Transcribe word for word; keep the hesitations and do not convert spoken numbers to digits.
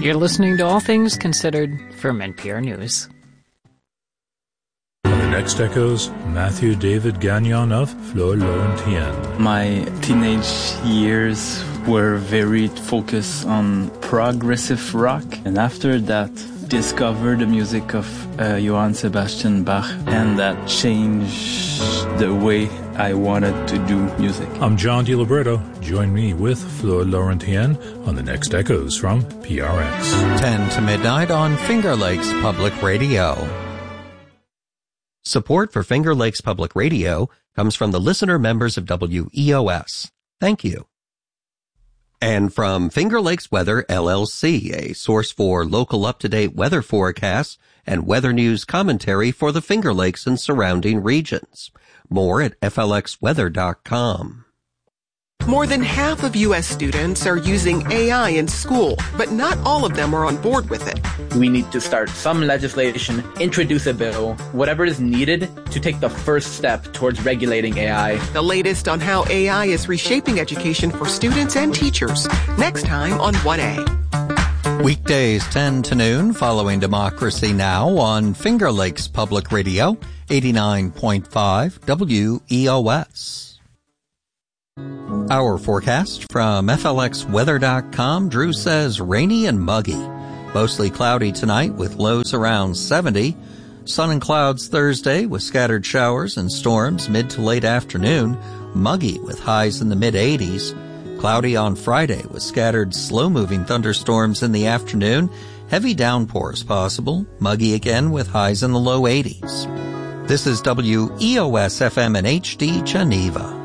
You're listening to All Things Considered from N P R News. On the next Echoes, Matthew David Gagnon of Fleur Laurentien. My teenage years were very focused on progressive rock, and after that discovered the music of uh, Johann Sebastian Bach, and that changed the way I wanted to do music. I'm John DiLibretto. Join me with Fleur Laurentien on the next Echoes from P R X. ten to midnight on Finger Lakes Public Radio. Support for Finger Lakes Public Radio comes from the listener members of W E O S. Thank you. And from Finger Lakes Weather, L L C, a source for local up-to-date weather forecasts and weather news commentary for the Finger Lakes and surrounding regions. More at F L X weather dot com. More than half of U S students are using A I in school, but not all of them are on board with it. We need to start some legislation, introduce a bill, whatever is needed to take the first step towards regulating A I. The latest on how A I is reshaping education for students and teachers. Next time on one A. Weekdays ten to noon following Democracy Now! On Finger Lakes Public Radio, eighty-nine point five W E O S. Our forecast from F L X weather dot com. Drew says rainy and muggy. Mostly cloudy tonight with lows around seventy. Sun and clouds Thursday with scattered showers and storms mid to late afternoon. Muggy with highs in the mid eighties. Cloudy on Friday with scattered slow-moving thunderstorms in the afternoon. Heavy downpours possible. Muggy again with highs in the low eighties. This is W E O S F M and H D Geneva.